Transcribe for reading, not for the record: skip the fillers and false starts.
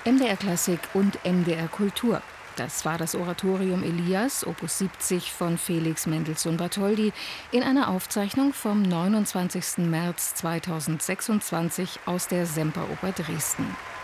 MDR Klassik und MDR Kultur. Das war das Oratorium Elias, Opus 70 von Felix Mendelssohn Bartholdy, in einer Aufzeichnung vom 29. März 2026 aus der Semperoper Dresden.